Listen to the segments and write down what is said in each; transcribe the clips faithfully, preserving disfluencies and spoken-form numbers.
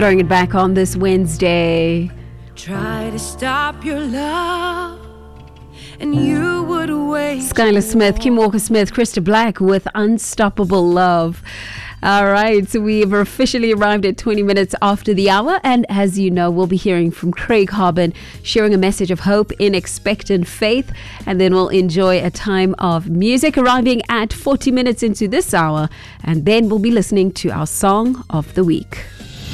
Throwing it back on this Wednesday. Try to stop your love, and you would wait. Skylar Smith, Kim Walker-Smith, Krista Black with Unstoppable Love. All right, so we've officially arrived at twenty minutes after the hour, and as you know, we'll be hearing from Craig Harbin, sharing a message of hope in expectant faith, and then we'll enjoy a time of music arriving at forty minutes into this hour, and then we'll be listening to our Song of the Week.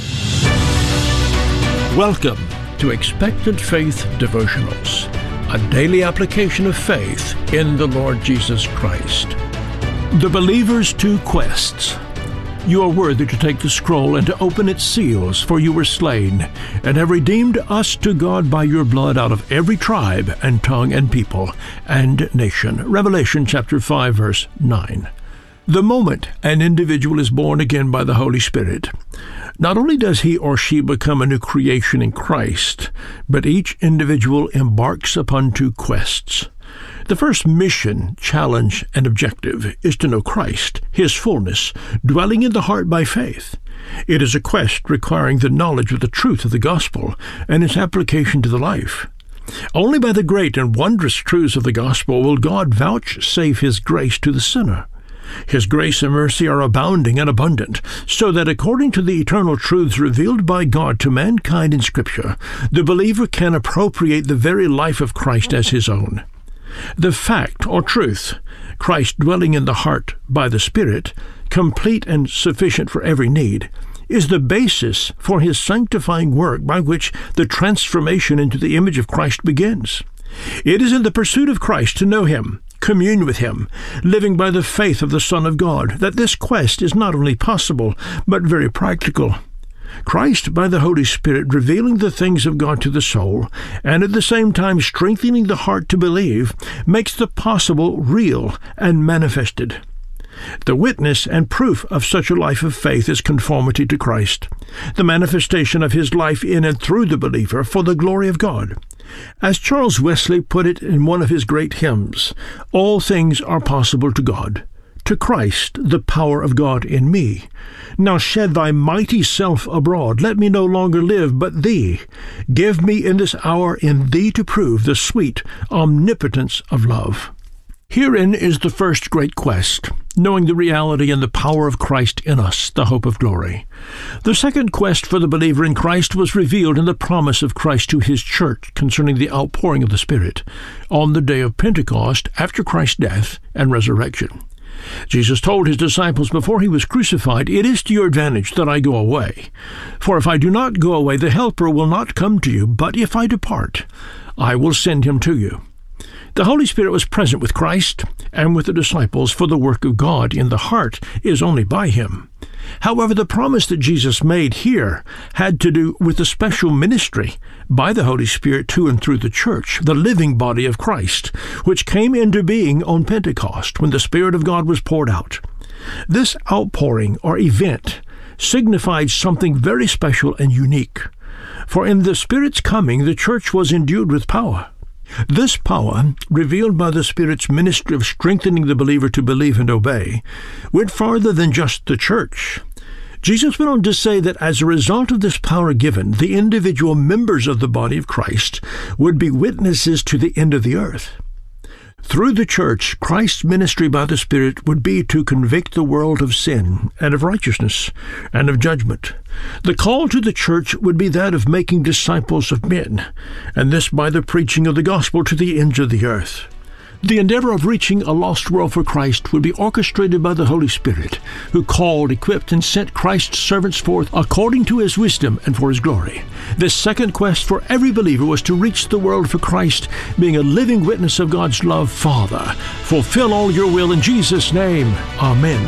Welcome to Expectant Faith Devotionals, a daily application of faith in the Lord Jesus Christ. The believer's two quests. You are worthy to take the scroll and to open its seals, for you were slain, and have redeemed us to God by your blood out of every tribe and tongue and people and nation. Revelation chapter five, verse nine. The moment an individual is born again by the Holy Spirit, not only does he or she become a new creation in Christ, but each individual embarks upon two quests. The first mission, challenge, and objective is to know Christ, His fullness, dwelling in the heart by faith. It is a quest requiring the knowledge of the truth of the gospel and its application to the life. Only by the great and wondrous truths of the gospel will God vouchsafe His grace to the sinner. His grace and mercy are abounding and abundant, so that according to the eternal truths revealed by God to mankind in Scripture, the believer can appropriate the very life of Christ as his own. The fact or truth, Christ dwelling in the heart by the Spirit, complete and sufficient for every need, is the basis for His sanctifying work by which the transformation into the image of Christ begins. It is in the pursuit of Christ to know Him, commune with Him, living by the faith of the Son of God, that this quest is not only possible, but very practical. Christ, by the Holy Spirit, revealing the things of God to the soul, and at the same time strengthening the heart to believe, makes the possible real and manifested. The witness and proof of such a life of faith is conformity to Christ, the manifestation of His life in and through the believer for the glory of God. As Charles Wesley put it in one of his great hymns, all things are possible to God. To Christ, the power of God in me. Now shed thy mighty self abroad. Let me no longer live, but thee. Give me in this hour in thee to prove the sweet omnipotence of love. Herein is the first great quest, knowing the reality and the power of Christ in us, the hope of glory. The second quest for the believer in Christ was revealed in the promise of Christ to His church concerning the outpouring of the Spirit on the day of Pentecost after Christ's death and resurrection. Jesus told His disciples before He was crucified, "It is to your advantage that I go away. For if I do not go away, the Helper will not come to you, but if I depart, I will send Him to you." The Holy Spirit was present with Christ and with the disciples, for the work of God in the heart is only by Him. However, the promise that Jesus made here had to do with the special ministry by the Holy Spirit to and through the church, the living body of Christ, which came into being on Pentecost when the Spirit of God was poured out. This outpouring or event signified something very special and unique, for in the Spirit's coming the church was endued with power. This power, revealed by the Spirit's ministry of strengthening the believer to believe and obey, went farther than just the church. Jesus went on to say that as a result of this power given, the individual members of the body of Christ would be witnesses to the end of the earth. Through the church, Christ's ministry by the Spirit would be to convict the world of sin and of righteousness and of judgment. The call to the church would be that of making disciples of men, and this by the preaching of the gospel to the ends of the earth. The endeavor of reaching a lost world for Christ would be orchestrated by the Holy Spirit, who called, equipped, and sent Christ's servants forth according to His wisdom and for His glory. This second quest for every believer was to reach the world for Christ, being a living witness of God's love. Father, fulfill all your will in Jesus' name. Amen.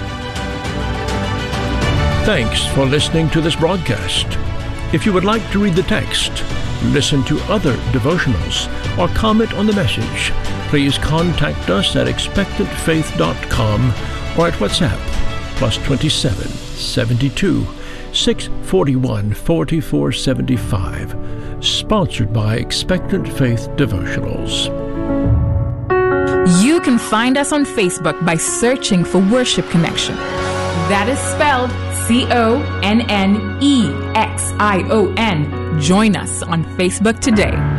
Thanks for listening to this broadcast. If you would like to read the text, listen to other devotionals, or comment on the message, please contact us at expectant faith dot com or at WhatsApp, plus twenty-seven, seventy-two, six forty-one, forty-four seventy-five. Sponsored by Expectant Faith Devotionals. You can find us on Facebook by searching for Worship Connection. That is spelled C O N N E X I O N. Join us on Facebook today.